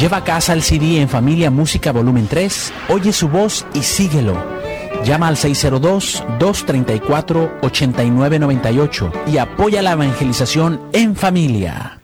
Lleva a casa el CD En Familia Música Volumen 3, oye su voz y síguelo. Llama al 602-234-8998 y apoya la evangelización en familia.